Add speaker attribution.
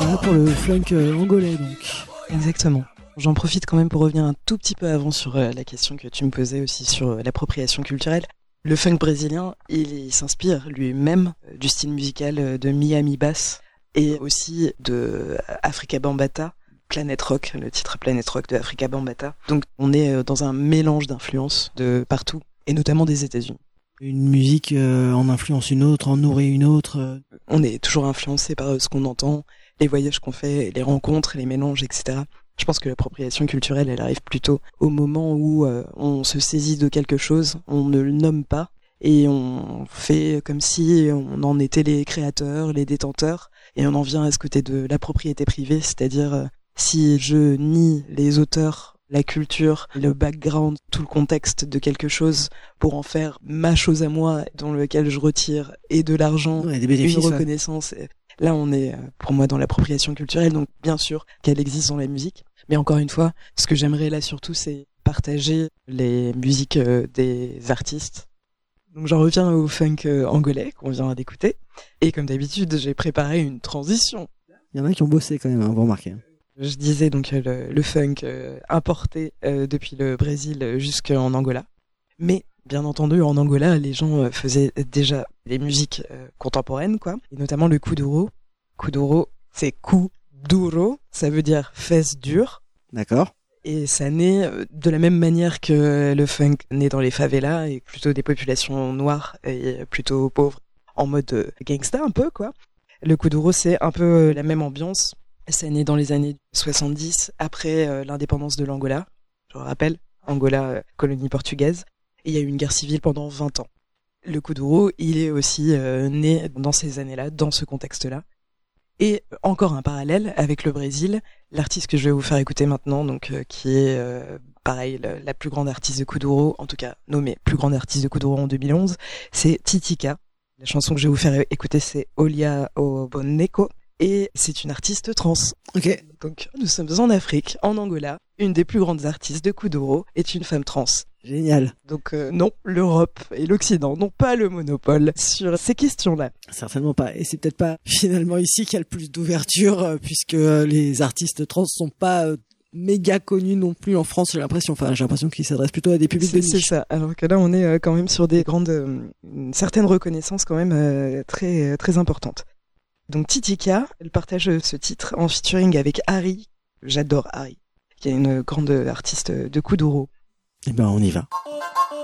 Speaker 1: Voilà pour le funk angolais donc.
Speaker 2: Exactement. J'en profite quand même pour revenir un tout petit peu avant sur la question que tu me posais aussi sur l'appropriation culturelle. Le funk brésilien, il s'inspire lui-même du style musical de Miami Bass et aussi de Afrika Bambaataa, Planet Rock, le titre Planet Rock de Afrika Bambaataa. Donc on est dans un mélange d'influences de partout, et notamment des États-Unis.
Speaker 1: Une musique en influence une autre, en nourrit une autre.
Speaker 2: On est toujours influencé par ce qu'on entend, les voyages qu'on fait, les rencontres, les mélanges, etc. Je pense que l'appropriation culturelle, elle arrive plutôt au moment où on se saisit de quelque chose, on ne le nomme pas, et on fait comme si on en était les créateurs, les détenteurs, et on en vient à ce côté de la propriété privée, c'est-à-dire si je nie les auteurs, la culture, le background, tout le contexte de quelque chose pour en faire ma chose à moi, dans lequel je retire et de l'argent,
Speaker 1: des bénéfices,
Speaker 2: une reconnaissance. Là, on est, pour moi, dans l'appropriation culturelle, donc bien sûr qu'elle existe dans la musique. Mais encore une fois, ce que j'aimerais là surtout, c'est partager les musiques des artistes. Donc j'en reviens au funk angolais qu'on vient d'écouter. Et comme d'habitude, j'ai préparé une transition.
Speaker 1: Il y en a qui ont bossé quand même, hein, vous remarquez.
Speaker 2: Je disais donc le funk importé depuis le Brésil jusqu'en Angola. Mais bien entendu, en Angola, les gens faisaient déjà des musiques contemporaines, quoi, et notamment le kuduro. Kuduro, c'est kuduro, ça veut dire fesse dure.
Speaker 1: D'accord.
Speaker 2: Et ça naît de la même manière que le funk naît dans les favelas et plutôt des populations noires et plutôt pauvres, en mode gangsta un peu, quoi. Le kuduro, c'est un peu la même ambiance. Ça naît dans les années 70, après l'indépendance de l'Angola. Je le rappelle, Angola, colonie portugaise. Et il y a eu une guerre civile pendant 20 ans. Le kuduro, il est aussi né dans ces années-là, dans ce contexte-là. Et encore un parallèle avec le Brésil, l'artiste que je vais vous faire écouter maintenant, donc qui est pareil la plus grande artiste de kuduro, en tout cas nommée plus grande artiste de kuduro en 2011, c'est Titika. La chanson que je vais vous faire écouter, c'est Olia Oboneko. Et c'est une artiste trans.
Speaker 1: Ok.
Speaker 2: Donc nous sommes en Afrique, en Angola. Une des plus grandes artistes de kuduro est une femme trans.
Speaker 1: Génial.
Speaker 2: Donc non, l'Europe et l'Occident n'ont pas le monopole sur ces questions-là.
Speaker 1: Certainement pas. Et c'est peut-être pas finalement ici qu'il y a le plus d'ouverture, puisque les artistes trans sont pas méga connus non plus en France, j'ai l'impression. Enfin, j'ai l'impression qu'ils s'adressent plutôt à des publics de niche.
Speaker 2: C'est ça. Alors que là, on est quand même sur des grandes, une certaine reconnaissance quand même très très importante. Donc Titika, elle partage ce titre en featuring avec Harry. J'adore Harry, qui est une grande artiste de kuduro.
Speaker 1: Eh ben, on y va.